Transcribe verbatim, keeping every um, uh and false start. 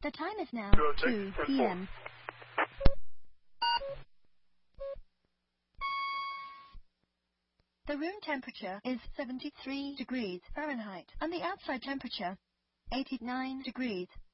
The time is now Zero six, two ten p four. m The room temperature is seventy-three degrees Fahrenheit, and the outside temperature eighty-nine degrees